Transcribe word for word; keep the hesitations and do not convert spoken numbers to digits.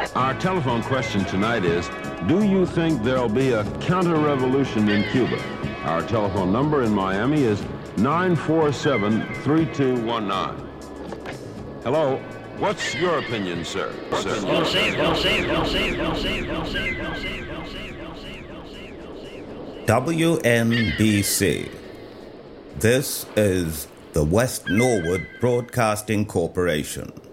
Our telephone question tonight is, do you think there'll be a counter-revolution in Cuba? Our telephone number in Miami is nine four seven, three two one nine. Hello, what's your opinion, sir? sir? Well, save, well, save, well, save, well, save, well, save, W N B C. This is the West Norwood Broadcasting Corporation.